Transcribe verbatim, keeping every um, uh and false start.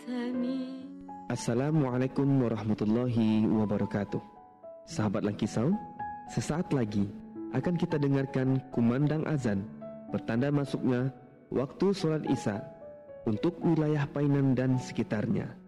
Assalamualaikum warahmatullahi wabarakatuh. Sahabat Langkisau, sesaat lagi akan kita dengarkan kumandang azan bertanda masuknya waktu solat Isya untuk wilayah Painan dan sekitarnya.